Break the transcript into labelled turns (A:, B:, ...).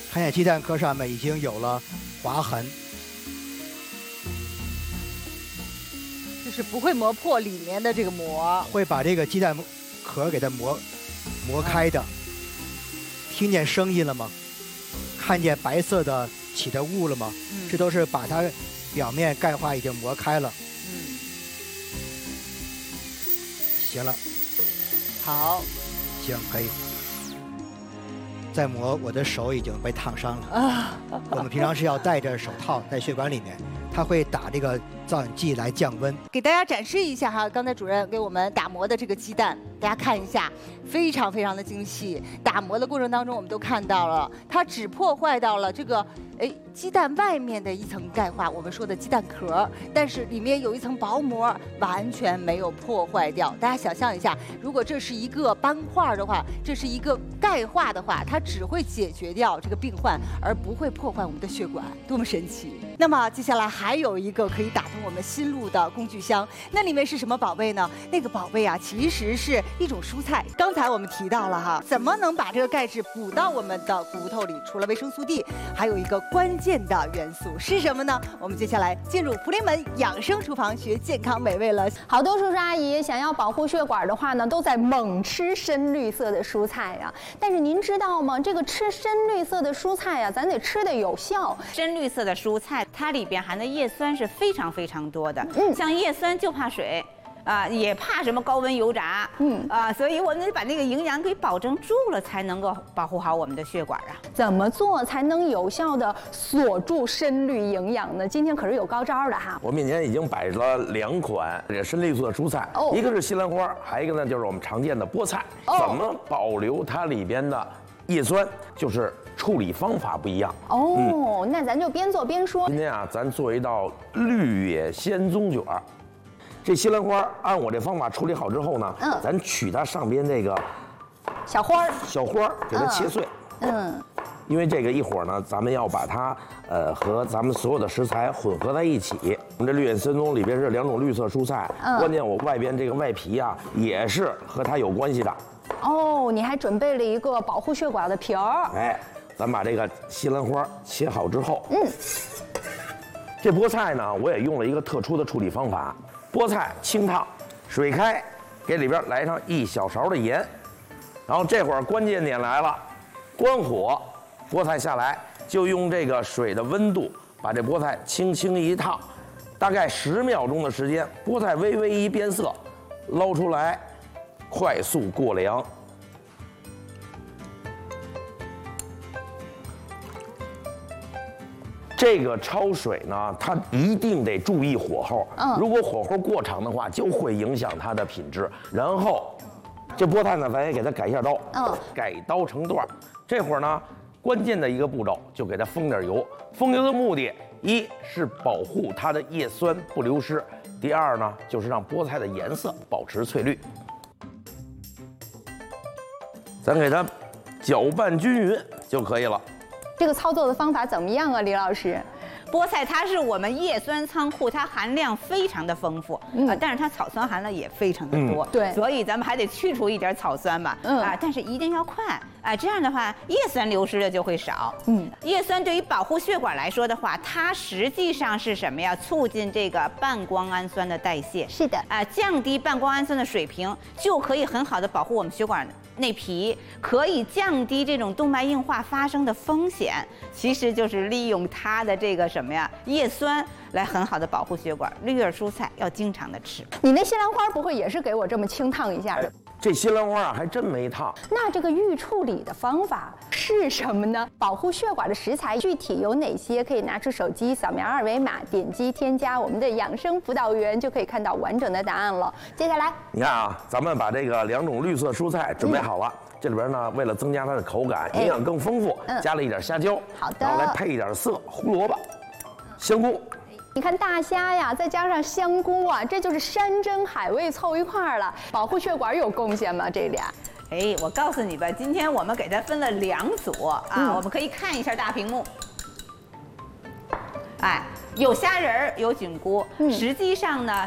A: 看见鸡蛋壳上面已经有了划痕，
B: 就是不会磨破里面的这个膜，
A: 会把这个鸡蛋壳给它磨开的。听见声音了吗？看见白色的起的雾了吗？这都是把它表面钙化已经磨开了。行了，
B: 好，
A: 行，可以。再磨，我的手已经被烫伤了。我们平常是要戴着手套在血管里面，它会打这个造影剂来降温。
B: 给大家展示一下哈，刚才主任给我们打磨的这个鸡蛋，大家看一下，非常非常的精细。打磨的过程当中，我们都看到了，它只破坏到了这个鸡蛋外面的一层钙化，我们说的鸡蛋壳，但是里面有一层薄膜，完全没有破坏掉。大家想象一下，如果这是一个斑块的话，这是一个钙化的话，它只会解决掉这个病患，而不会破坏我们的血管，多么神奇！那么接下来还有一个可以打通我们心路的工具箱，那里面是什么宝贝呢？那个宝贝啊，其实是一种蔬菜。刚才我们提到了哈，怎么能把这个钙质补到我们的骨头里？除了维生素 D， 还有一个关键的元素是什么呢？我们接下来进入福临门养生厨房学健康美味了。
C: 好多叔叔阿姨想要保护血管的话呢，都在猛吃深绿色的蔬菜呀。但是您知道吗？这个吃深绿色的蔬菜呀，咱得吃的有效。
D: 深绿色的蔬菜，它里边含的叶酸是非常非常多的。像叶酸就怕水。也怕什么高温油炸，所以我们得把那个营养给保证住了，才能够保护好我们的血管啊。
C: 怎么做才能有效的锁住深绿营养呢？今天可是有高招的哈！
E: 我面前已经摆了2款这个深绿色的蔬菜，一个是西兰花，还有一个呢就是我们常见的菠菜。怎么保留它里边的叶酸？就是处理方法不一样。
C: 那咱就边做边说。
E: 今天啊，咱做一道绿野仙踪卷。这西兰花按我这方法处理好之后呢，咱取它上边这个
C: 小花
E: 给它切碎。因为这个一会儿呢，咱们要把它和咱们所有的食材混合在一起。我们这绿野仙踪里边是2种绿色蔬菜，关键我外边这个外皮啊也是和它有关系的。
C: 你还准备了一个保护血管的皮儿。
E: 咱把这个西兰花切好之后，这菠菜呢，我也用了一个特殊的处理方法。菠菜清烫，水开，给里边来上1小勺的盐，然后这会儿关键点来了，关火，菠菜下来，就用这个水的温度把这菠菜轻轻一烫，大概10秒钟的时间，菠菜微微一变色，捞出来，快速过凉。这个焯水呢，它一定得注意火候。如果火候过长的话，就会影响它的品质。然后，这菠菜呢，咱也给它改一下刀，改刀成段。这会儿呢，关键的一个步骤就给它封点油。封油的目的，一是保护它的叶酸不流失，第二呢，就是让菠菜的颜色保持翠绿。咱给它搅拌均匀就可以了。
C: 这个操作的方法怎么样啊，李老师？
D: 菠菜它是我们叶酸仓库，它含量非常的丰富，但是它草酸含量也非常的多，
C: 对，
D: 所以咱们还得去除一点草酸吧，但是一定要快，这样的话叶酸流失的就会少，叶酸对于保护血管来说的话，它实际上是什么呀？促进这个半胱氨酸的代谢，
C: 是的，
D: 降低半胱氨酸的水平，就可以很好的保护我们血管内皮，可以降低这种动脉硬化发生的风险，其实就是利用它的这个什么呀，叶酸来很好的保护血管。绿叶蔬菜要经常的吃。
C: 你那西兰花不会也是给我这么清烫一下的？
E: 这西兰花啊，还真没烫。
C: 那这个预处理的方法是什么呢？保护血管的食材具体有哪些？可以拿出手机扫描2维码，点击添加我们的养生辅导员，就可以看到完整的答案了。接下来，
E: 你看啊，咱们把这个2种绿色蔬菜准备好了。这里边呢，为了增加它的口感，营养更丰富，加了一点虾椒，
C: 好的，
E: 然后来配一点色，胡萝卜、香菇。
C: 你看大虾呀，再加上香菇啊，这就是山珍海味凑一块儿了。保护血管有贡献吗？这俩？
D: 我告诉你吧，今天我们给它分了2组啊，我们可以看一下大屏幕。有虾仁儿，有菌菇。实际上呢，